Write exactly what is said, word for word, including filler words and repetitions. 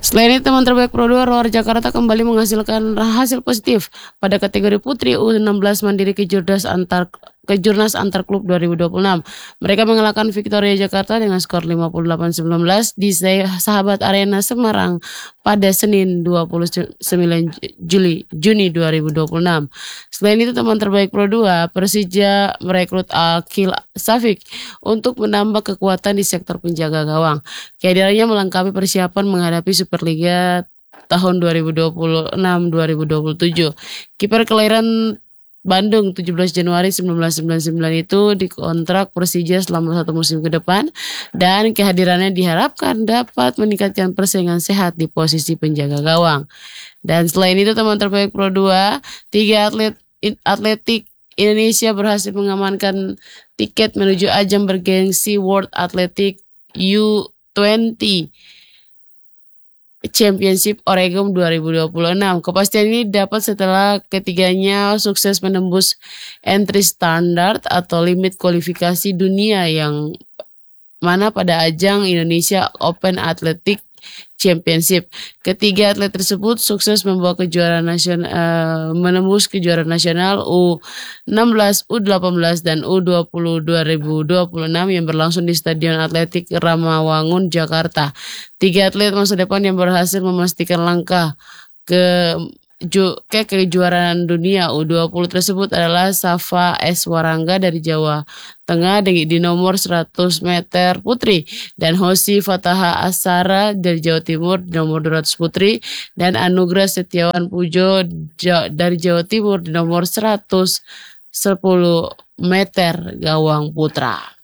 Selain itu, teman terbaik Pro dua Roar Jakarta kembali menghasilkan hasil positif pada kategori Putri U enam belas Mandiri Kejurnas Antar Kejurnas Antar Klub dua ribu dua puluh enam. Mereka mengalahkan Victoria Jakarta dengan skor lima puluh delapan sembilan belas di Sahabat Arena Semarang pada Senin dua puluh sembilan Juli Juni dua ribu dua puluh enam. Selain itu, teman terbaik Pro dua Persija merekrut Akil Safik untuk menambah kekuatan di sektor penjaga gawang. Kehadirannya melengkapi persiapan menghadapi Superliga tahun dua ribu dua puluh enam dua ribu dua puluh tujuh. Kiper kelahiran Bandung tujuh belas Januari seribu sembilan ratus sembilan puluh sembilan itu dikontrak Persija selama satu musim ke depan, dan kehadirannya diharapkan dapat meningkatkan persaingan sehat di posisi penjaga gawang. Dan selain itu, teman terbaik Pro dua, tiga atlet atletik Indonesia berhasil mengamankan tiket menuju ajang bergengsi World Athletic U dua puluh Championship Oregon dua ribu dua puluh enam. Kepastian ini dapat setelah ketiganya sukses menembus entry standar atau limit kualifikasi dunia yang mana pada ajang Indonesia Open Athletic Championship. Ketiga atlet tersebut sukses membawa kejuaraan nasional, uh, menembus kejuaraan nasional U enam belas, U delapan belas, dan U dua puluh dua ribu dua puluh enam yang berlangsung di Stadion Atletik Ramawangun, Jakarta. Tiga atlet masa depan yang berhasil memastikan langkah ke Ju, ke kejuaraan dunia U dua puluh tersebut adalah Safa S. Warangga dari Jawa Tengah di, di nomor seratus meter putri, dan Hosi Fataha Asara dari Jawa Timur di nomor dua ratus putri, dan Anugrah Setiawan Pujo ja, dari Jawa Timur di nomor seratus sepuluh meter gawang putra.